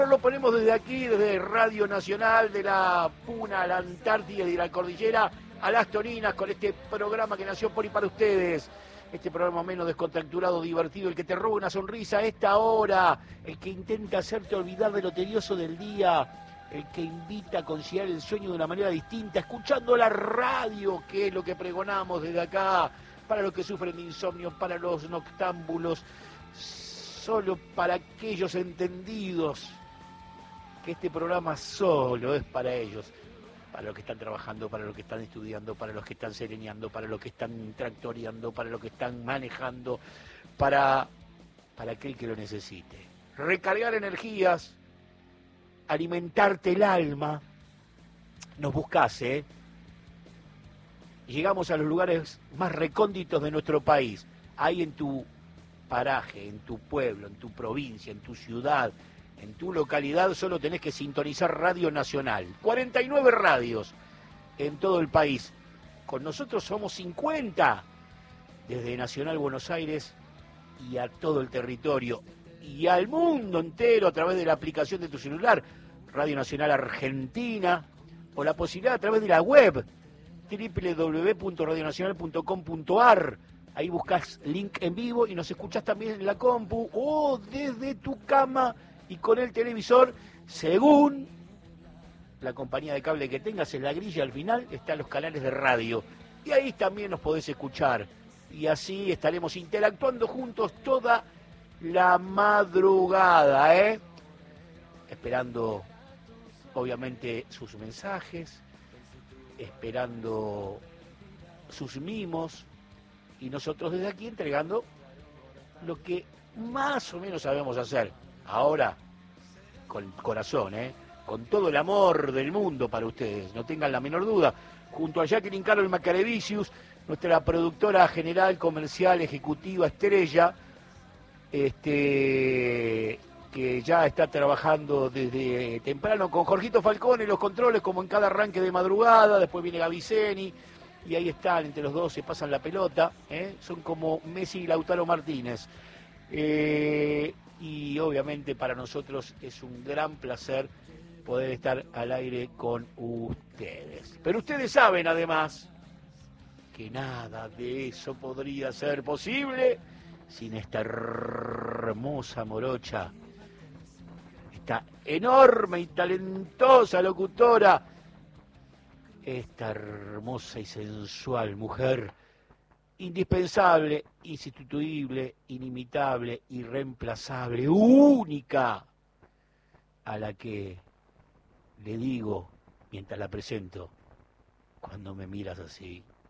Lo ponemos desde aquí, desde Radio Nacional, de la Puna a la Antártida y de la Cordillera a las Toninas, con este programa que nació por y para ustedes. Este programa menos descontracturado, divertido, el que te roba una sonrisa a esta hora, el que intenta hacerte olvidar de lo tedioso del día, el que invita a conciliar el sueño de una manera distinta, escuchando la radio, que es lo que pregonamos desde acá, para los que sufren de insomnio, para los noctámbulos, solo para aquellos entendidos, que este programa solo es para ellos, para los que están trabajando, para los que están estudiando, para los que están sereneando, para los que están tractoreando, para los que están manejando, para aquel que lo necesite. Recargar energías, alimentarte el alma. Nos buscás, Llegamos a los lugares más recónditos de nuestro país. Ahí en tu paraje, en tu pueblo, en tu provincia, en tu ciudad, en tu localidad, solo tenés que sintonizar Radio Nacional. 49 radios en todo el país. Con nosotros somos 50, desde Nacional Buenos Aires y a todo el territorio, y al mundo entero a través de la aplicación de tu celular, Radio Nacional Argentina, o la posibilidad a través de la web, www.radionacional.com.ar. Ahí buscas link en vivo y nos escuchás también en la compu o desde tu cama y con el televisor, según la compañía de cable que tengas. En la grilla al final están los canales de radio y ahí también nos podés escuchar, y así estaremos interactuando juntos toda la madrugada, esperando obviamente sus mensajes, esperando sus mimos, y nosotros desde aquí entregando lo que más o menos sabemos hacer. Ahora, con corazón, con todo el amor del mundo para ustedes, no tengan la menor duda, junto a Jacqueline Carol Macarevicius, nuestra productora general, comercial, ejecutiva, estrella, que ya está trabajando desde temprano con Jorgito Falcón en los controles, como en cada arranque de madrugada. Después viene Gaviceni, y ahí están, entre los dos se pasan la pelota, son como Messi y Lautaro Martínez. Y obviamente para nosotros es un gran placer poder estar al aire con ustedes. Pero ustedes saben además que nada de eso podría ser posible sin esta hermosa morocha, esta enorme y talentosa locutora, esta hermosa y sensual mujer, indispensable, insustituible, inimitable, irreemplazable, única, a la que le digo, mientras la presento, cuando me miras así,